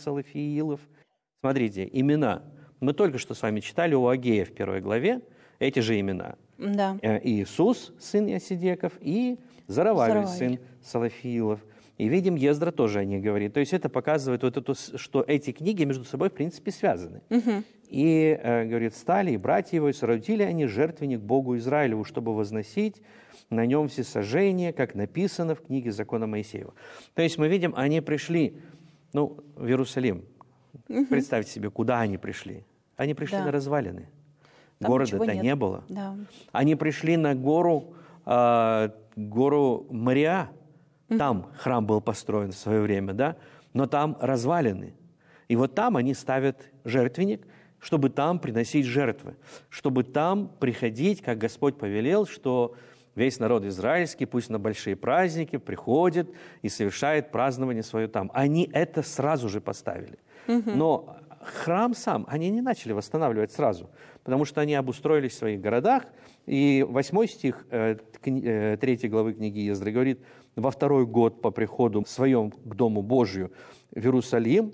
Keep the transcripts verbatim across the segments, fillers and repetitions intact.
Салафиилов. Смотрите, имена. Мы только что с вами читали у Агея в первой главе эти же имена. Да. Иисус, сын Иосидеков, и Зарававель, сын Салафиилов. И видим, Ездра тоже о них говорит. То есть это показывает, вот это, что эти книги между собой, в принципе, связаны. Угу. И, э, говорит, стали, и братья его, и соорудили они жертвенник Богу Израилеву, чтобы возносить на нем всесожжение, как написано в книге закона Моисеева. То есть мы видим, они пришли, ну, в Иерусалим. Угу. Представьте себе, куда они пришли. Они пришли да. на развалины. Там города-то не было. Да. Они пришли на гору, э, гору Мориа. Там храм был построен в свое время, да, но там развалины. И вот там они ставят жертвенник, чтобы там приносить жертвы, чтобы там приходить, как Господь повелел, что весь народ израильский, пусть на большие праздники, приходит и совершает празднование свое там. Они это сразу же поставили. Угу. Но храм сам они не начали восстанавливать сразу, потому что они обустроились в своих городах. И восьмой стих э, э, третьей главы книги Ездры говорит: «Во второй год по приходу своем к Дому Божию в Иерусалим,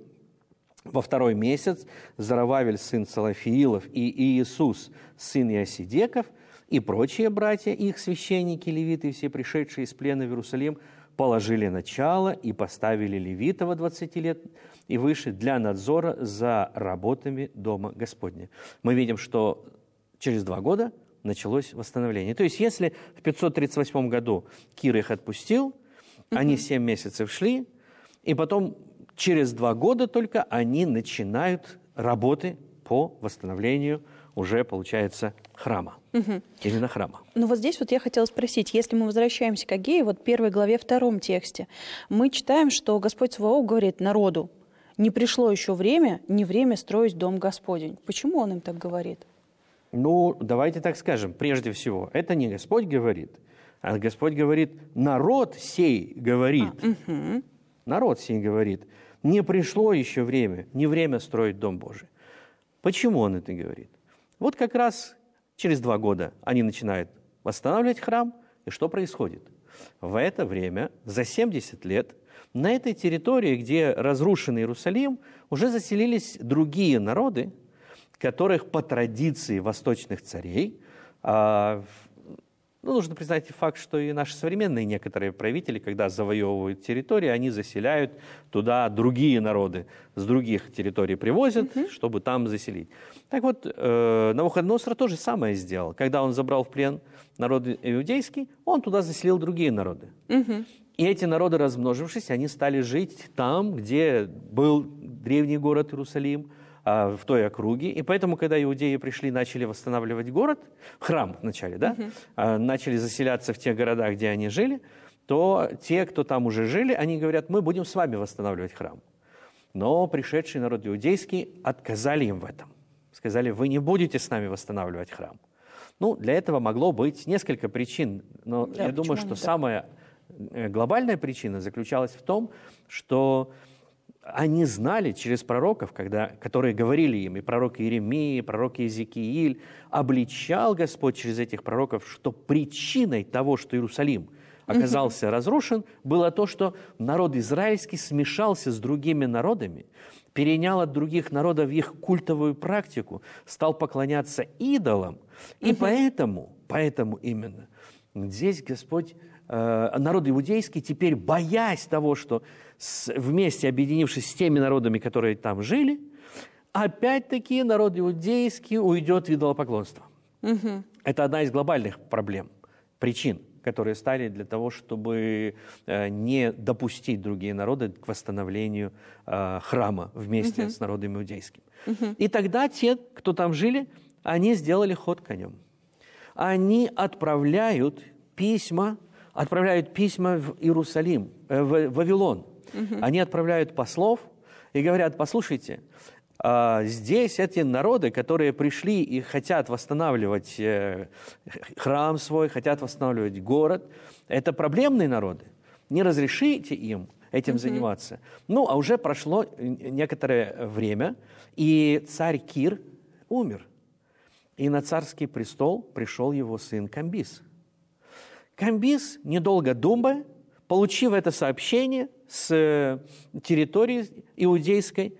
во второй месяц, Зарававель, сын Салафиилов, и Иисус, сын Иосидеков, и прочие братья, их священники, левиты, все пришедшие из плена в Иерусалим, положили начало и поставили левитов двадцати лет и выше для надзора за работами Дома Господня». Мы видим, что через два года началось восстановление. То есть, если в пятьсот тридцать восьмом году Кир их отпустил, uh-huh. они семь месяцев шли, и потом через два года только они начинают работы по восстановлению уже, получается, храма. Uh-huh. Именно храма. Ну вот здесь вот я хотела спросить, если мы возвращаемся к Агею, вот первой главе, втором тексте, мы читаем, что Господь Саваоф говорит народу: не пришло еще время, не время строить дом Господень. Почему Он им так говорит? Ну, давайте так скажем, прежде всего, это не Господь говорит, а Господь говорит, народ сей говорит, а, угу. народ сей говорит, не пришло еще время, не время строить Дом Божий. Почему Он это говорит? Вот как раз через два года они начинают восстанавливать храм, и что происходит? В это время, за семьдесят лет, на этой территории, где разрушен Иерусалим, уже заселились другие народы, которых по традиции восточных царей, а, ну, нужно признать факт, что и наши современные некоторые правители, когда завоевывают территории, они заселяют туда другие народы, с других территорий привозят, угу. чтобы там заселить. Так вот, э, Навуходоносор то же самое сделал. Когда он забрал в плен народ иудейский, он туда заселил другие народы. Угу. И эти народы, размножившись, они стали жить там, где был древний город Иерусалим, в той округе. И поэтому, когда иудеи пришли, начали восстанавливать город, храм вначале, да, uh-huh. начали заселяться в тех городах, где они жили, то те, кто там уже жили, они говорят: мы будем с вами восстанавливать храм. Но пришедший народ иудейский отказали им в этом. Сказали: вы не будете с нами восстанавливать храм. Ну, для этого могло быть несколько причин. Но да, я думаю, что самая глобальная причина заключалась в том, что они знали через пророков, когда, которые говорили им, и пророк Иеремия, и пророк Иезекииль, обличал Господь через этих пророков, что причиной того, что Иерусалим оказался uh-huh. разрушен, было то, что народ израильский смешался с другими народами, перенял от других народов их культовую практику, стал поклоняться идолам. И uh-huh. поэтому, поэтому именно здесь Господь, э, народ иудейский, теперь, боясь того, что с, вместе объединившись с теми народами, которые там жили, опять-таки народ иудейский уйдет в идолопоклонство. Uh-huh. Это одна из глобальных проблем, причин, которые стали для того, чтобы э, не допустить другие народы к восстановлению э, храма вместе uh-huh. с народом иудейским. Uh-huh. И тогда те, кто там жили, они сделали ход конем. Они отправляют письма, отправляют письма в Иерусалим, э, в Вавилон. Uh-huh. Они отправляют послов и говорят: послушайте, э, здесь эти народы, которые пришли и хотят восстанавливать э, храм свой, хотят восстанавливать город, это проблемные народы. Не разрешите им этим uh-huh. заниматься. Ну, а уже прошло некоторое время, и царь Кир умер. И на царский престол пришел его сын Камбис. Камбис, недолго думая, получив это сообщение с территории иудейской,